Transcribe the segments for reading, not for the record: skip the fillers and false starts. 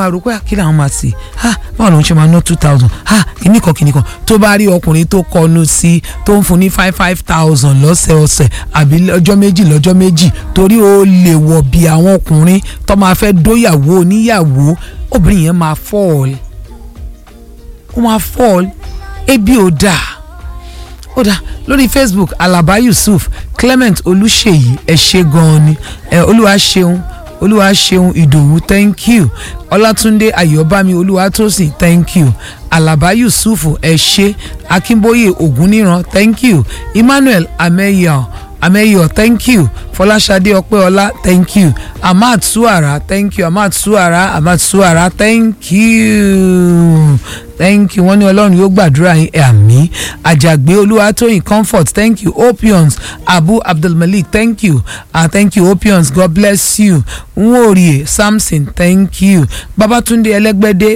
àròpé kí làwọn máa sì báwo ló ń ṣe máa ná 2,000 kìnnìkan tó bá rí ọkùnrin tó kọnu sí tó ń fún ní 5,000 lọ́sẹ̀ọ̀sẹ̀ àbí lọ́jọ́ méjì torí ó lè wọ̀ bí àwọn ọkùnrin tó máa fẹ́ dóyàwó oníyàwó obìnrin yẹn máa fall ebi ò dáa lórí Facebook Alaba Yusuf Clement Olúṣèyí ẹ ṣé gan-an ni Olúwaṣeun Ìdòwú thank you Ọlátúndé Ayọ̀bámi Olúwatósìn thank you Alaba Yusuf ẹ ṣé Akínbóyè Ògúnníran thank you Emmanuel Ameyo thank you Fọláṣadé Ọpẹ́ọlá thank you Ahmad Suara thank you Ahmad Suara thank you wọ́n ní Ọlọ́run yóò gbàdúrà yín àmín Àjàgbé Olúwatóyìn Comfort thank you Opions Abu Abdulmalik thank you Opions God bless you Nworie Samson thank you Babatunde Ẹlẹ́gbẹ́dé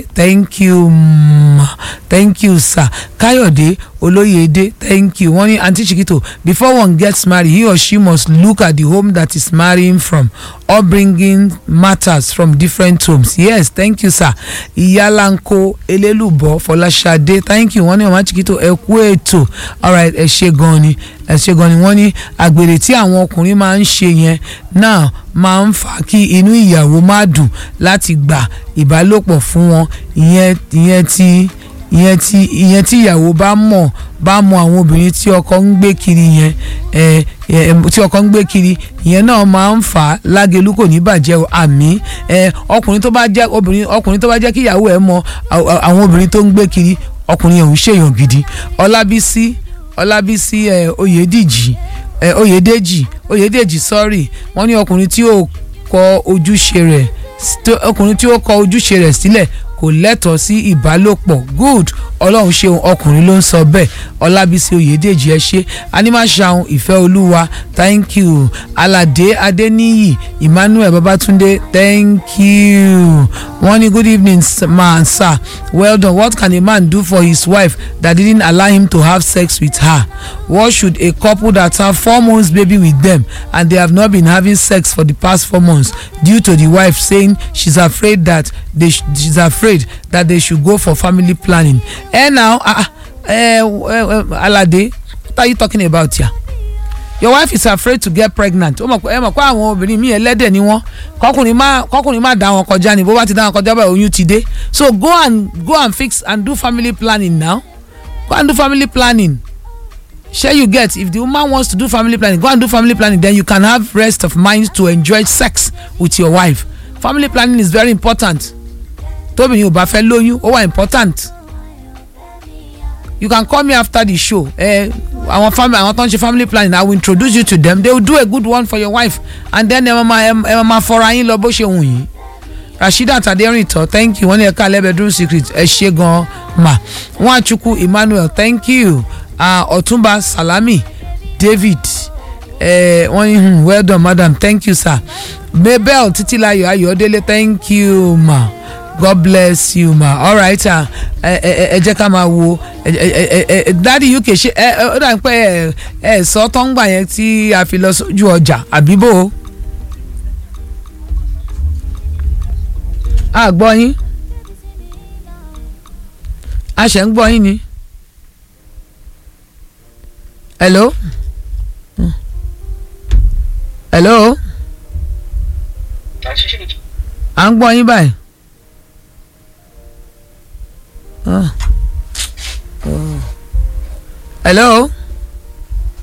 thank you sir Káyọ̀dé Olóyèdé thank you wọ́n ní Aunty Chikito before one gets married he or she must look at the home that is marrying from upbringing matters from different homes. Yes, thank you sir. Iyalanko Elelubo Fọláṣadé thank you wọ́n ní Mama Chikito ẹ kú ètò alright ẹ ṣé gan ni wọ́n ní àgbèrè tí àwọn ọkùnrin máa ń ṣe yẹn náà máa ń fà kí inú ìyàwó má dùn láti gba ìbálòpọ̀ fún wọn ìyẹn tí ìyàwó bá mọ̀ àwọn obìnrin tí ọkọ ń gbé kiri ìyẹn náà máa ń fà Lágelú kò ní bàjẹ́ o àmín ọkùnrin tó bá jẹ́ kí ìyàwó ẹ̀ mọ̀ àwọn obìnrin tó ń gbé kiri ọkùnrin yẹn ò ń ṣèyàn gidi Ọlábísí Oyèdèjì sorry wọ́n ní ọkùnrin tí ó kọ ojúṣe rẹ̀ sílẹ̀ kò lẹ́tọ̀ọ́ sí ìbálòpọ̀ good Ọlọ́run ṣeun ọkùnrin ló ń sọ bẹ́ẹ̀ Ọlábísí Oyèdèjì ẹ ṣé Animashaun Ìfẹ́ Olúwa thank you Aládé Adéníyì Emmanuel Babatunde thank you wọ́n ní good evening man sir well done what can a man do for his wife that didn't allow him to have sex with her what should a couple that have 4 months baby with them and they have not been having sex for the past 4 months due to the wife saying she's afraid that they should go for family planning. Now, Alade, what are you talking about here? Your wife is afraid to get pregnant. Ó mọ̀ pé àwọn obìnrin mi ẹlẹ́dẹ̀ ni wọ́n. Kọkùnrin má dá wọn kọjá ni bó bá ti dá wọn kọjá báyìí oyún ti dé. So go and fix and do family planning now. Go and do family planning. Share you get if the woman wants to do family planning, go and do family planning. Then you can have rest of mind to enjoy sex with your wife. Family planning is very important. Tóbi yóò bá fẹ́ lóyún ó wà important. You can call me after the show. Àwọn tó ń ṣe family planning I will introduce you to them. They will do a good one for your wife and then ẹ máa fọra yín lọ bó ṣe wù yín. Rasheedat Aderinto thank you wọ́n ní ẹ̀ka bedroom secret ẹ ṣé gan ma. Nwachukwu Emmanuel thank you. Ọ̀túnba Salami David wọ́n ní well done madam thank you sir. Mabel Titilayo Ayọ̀délé thank you ma. God bless you ma alright ẹ jẹ́ ká máa wo Daddy UK ṣe ó dà pé ẹ sọ tó ń gbà yẹn tí a fi lọ sójú ọjà àbíbò a gbọ́ yín a ṣe ń gbọ́ yín ni hello à ń gbọ́ yín báyìí. Hello.